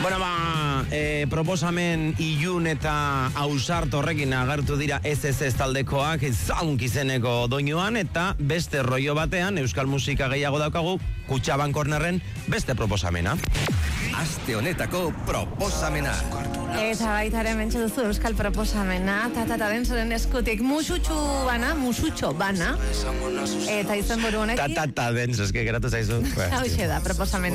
Bueno, proposamen ilun eta ausart horrekin agertu dira SSS taldekoak zaunk izeneko doinuan, eta beste rollo batean euskal musika gehiago daukagu Kutxabank Cornerren beste proposamena. Aste honetako proposamena. Eta baitaren mentxe duzu euskal proposamena, Tatata Densaren eskutik musutxo bana, eta izenburu honekin. Tatata Dens, eske geratu zaizu. Hauxe da proposamena.